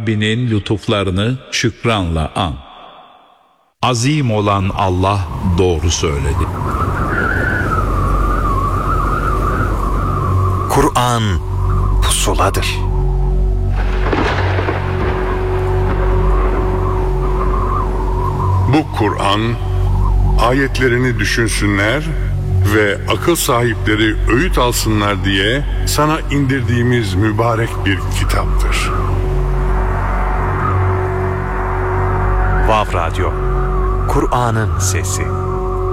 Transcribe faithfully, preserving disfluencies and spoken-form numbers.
Rabbinin lütuflarını şükranla an. Azim olan Allah doğru söyledi. Kur'an pusuladır. Bu Kur'an, ayetlerini düşünsünler ve akıl sahipleri öğüt alsınlar diye sana indirdiğimiz mübarek bir kitaptır. Vav Radyo, Kur'an'ın sesi.